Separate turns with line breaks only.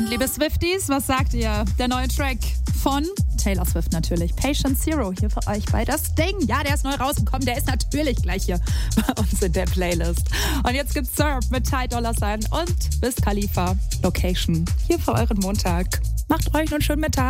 Und liebe Swifties, was sagt ihr? Der neue Track von Taylor Swift natürlich. Patient Zero hier für euch bei das Ding. Ja, der ist neu rausgekommen. Der ist natürlich gleich hier bei uns in der Playlist. Und jetzt gibt's Surf mit Ty Dolla $ign und Wiz Khalifa Location hier für euren Montag. Macht euch einen schönen Mittag.